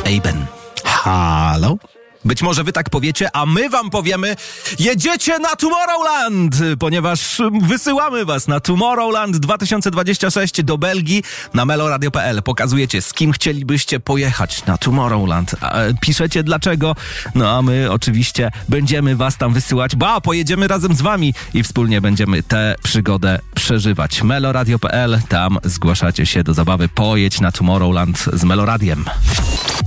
Aben. Halo? Być może wy tak powiecie, a my wam powiemy: jedziecie na Tomorrowland, ponieważ wysyłamy was na Tomorrowland 2026 do Belgii na meloradio.pl. Pokazujecie, z kim chcielibyście pojechać na Tomorrowland. Piszecie dlaczego, no a my oczywiście będziemy was tam wysyłać, ba, pojedziemy razem z wami i wspólnie będziemy tę przygodę przeżywać. meloradio.pl, tam zgłaszacie się do zabawy. Pojedź na Tomorrowland z Meloradiem.